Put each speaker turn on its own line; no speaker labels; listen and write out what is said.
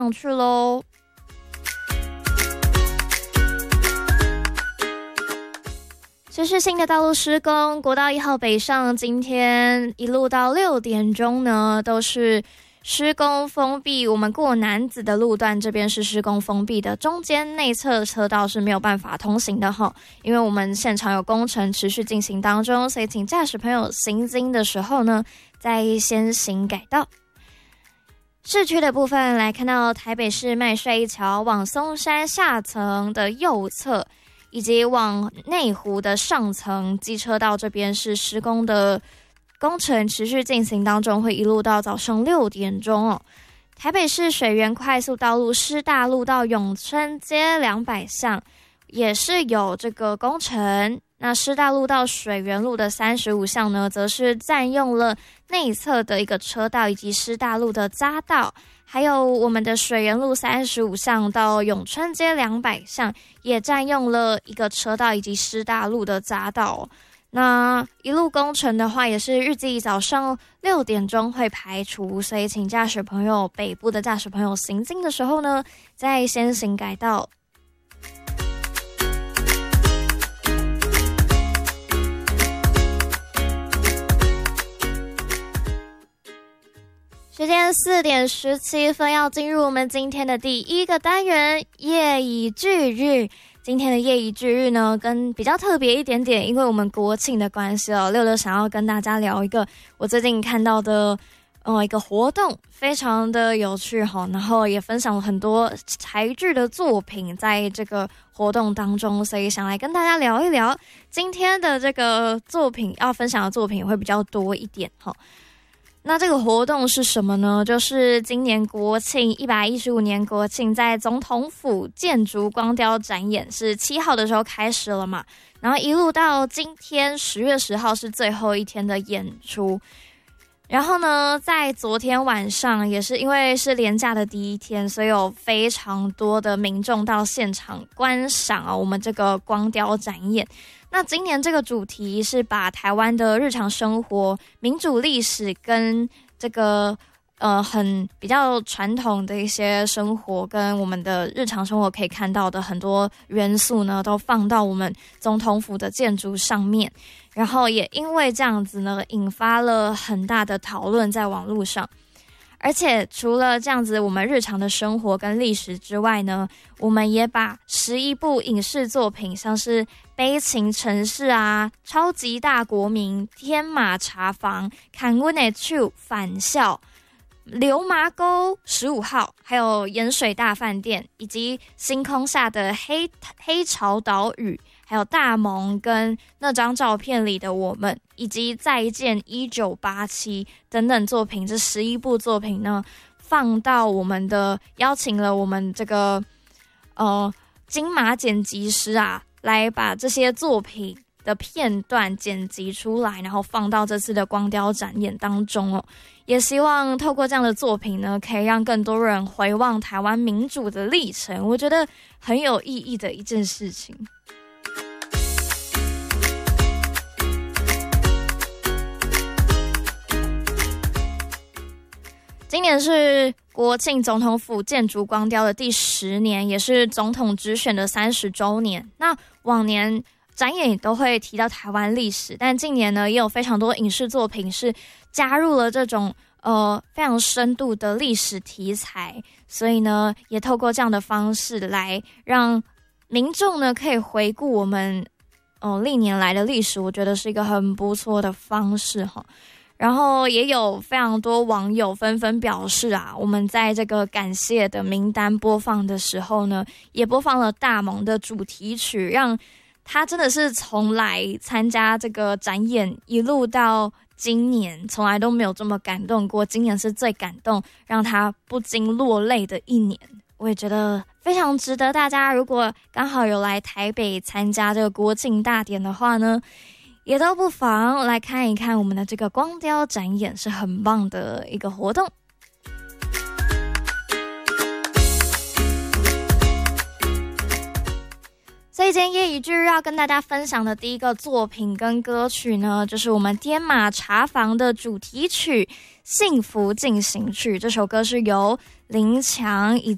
上去咯。持续性的道路施工，国道1号北上，今天一路到6点钟呢，都是施工封闭。我们过楠梓的路段这边是施工封闭的，中间内侧车道是没有办法通行的哈，因为我们现场有工程持续进行当中，所以请驾驶朋友行经的时候呢，再先行改道。市区的部分来看到台北市麦帅一桥往松山下层的右侧，以及往内湖的上层机车道这边是施工的工程持续进行当中，会一路到早上6点钟哦。台北市水源快速道路师大路到永春街200巷也是有这个工程。那师大路到水源路的35巷呢，则是占用了内侧的一个车道以及师大路的匝道，还有我们的水源路35巷到永春街200巷也占用了一个车道以及师大路的匝道。那一路工程的话，也是预计早上6点钟会排除，所以请驾驶朋友北部的驾驶朋友行经的时候呢，再先行改道。时间4点17分，要进入我们今天的第一个单元夜以继日。今天的夜以继日呢，跟比较特别一点点，因为我们国庆的关系哦，六六想要跟大家聊一个我最近看到的一个活动，非常的有趣哈，然后也分享了很多台剧的作品在这个活动当中，所以想来跟大家聊一聊。今天的这个作品要分享的作品会比较多一点哈。那这个活动是什么呢？就是今年国庆115年国庆在总统府建筑光雕展演是7号的时候开始了嘛，然后一路到今天10月10号是最后一天的演出。然后呢，在昨天晚上也是因为是连假的第一天，所以有非常多的民众到现场观赏我们这个光雕展演。那今年这个主题是把台湾的日常生活、民主历史跟这个很比较传统的一些生活跟我们的日常生活可以看到的很多元素呢，都放到我们总统府的建筑上面。然后也因为这样子呢，引发了很大的讨论在网络上。而且除了这样子我们日常的生活跟历史之外呢，我们也把11部影视作品，像是悲情城市啊、超级大国民、天马茶房、看阮的手、返校、流麻沟15号，还有盐水大饭店，以及星空下的黑潮岛屿，还有大萌跟那张照片里的我们，以及再见1987等等作品，这11部作品呢，放到我们的邀请了我们这个金马剪辑师啊，来把这些作品的片段剪辑出来，然后放到这次的光雕展演当中哦。也希望透过这样的作品呢，可以让更多人回望台湾民主的历程，我觉得很有意义的一件事情。今年是国庆总统府建筑光雕的第10年，也是总统直选的30周年。那往年展演也都会提到台湾历史，但近年呢，也有非常多影视作品是加入了这种非常深度的历史题材，所以呢，也透过这样的方式来让民众呢可以回顾我们历年来的历史，我觉得是一个很不错的方式哈。然后也有非常多网友纷纷表示啊，我们在这个感谢的名单播放的时候呢，也播放了大萌的主题曲，让他真的是从来参加这个展演一路到今年从来都没有这么感动过，今年是最感动，让他不禁落泪的一年。我也觉得非常值得大家，如果刚好有来台北参加这个国庆大典的话呢，也都不妨来看一看我们的这个光雕展演，是很棒的一个活动。所以今天夜以继日要跟大家分享的第一个作品跟歌曲呢，就是我们天马茶房的主题曲《幸福进行曲》。这首歌是由林强以